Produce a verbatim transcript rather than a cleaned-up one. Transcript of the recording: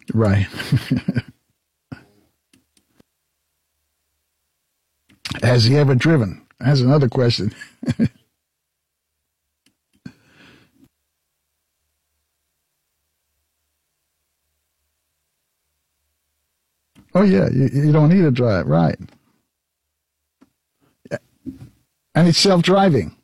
Right. Has he ever driven? That's another question. Oh, yeah, you, you don't need to drive, right. And it's self-driving.